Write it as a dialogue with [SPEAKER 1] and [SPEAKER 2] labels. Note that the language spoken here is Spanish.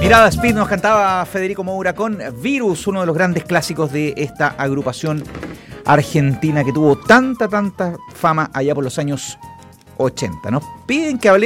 [SPEAKER 1] Mirada Speed nos cantaba Federico Moura con Virus, uno de los grandes clásicos de esta agrupación argentina que tuvo tanta fama allá por los años 80. Nos piden que hablemos